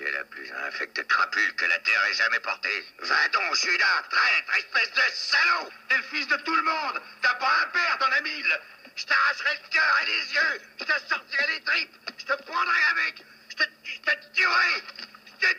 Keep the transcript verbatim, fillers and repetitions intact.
es la plus infecte crapule que la Terre ait jamais portée. Va donc, Judas, traître, espèce de salaud! T'es le fils de tout le monde! T'as pas un père, ton ami! Je t'arracherai le cœur et les yeux! Je te sors